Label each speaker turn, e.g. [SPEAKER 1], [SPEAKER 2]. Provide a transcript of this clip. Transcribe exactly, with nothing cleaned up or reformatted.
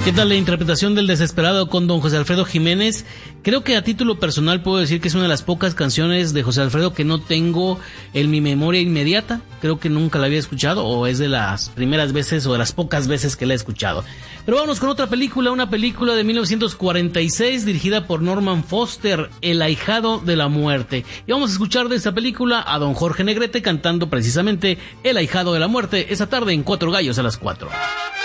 [SPEAKER 1] ¿Qué tal la interpretación del Desesperado con don José Alfredo Jiménez? Creo que a título personal puedo decir que es una de las pocas canciones de José Alfredo que no tengo en mi memoria inmediata. Creo que nunca la había escuchado, o es de las primeras veces o de las pocas veces que la he escuchado. Pero vamos con otra película, una película de mil novecientos cuarenta y seis dirigida por Norman Foster, El ahijado de la muerte. Y vamos a escuchar de esta película a don Jorge Negrete cantando precisamente El ahijado de la muerte esa tarde en Cuatro Gallos a las cuatro.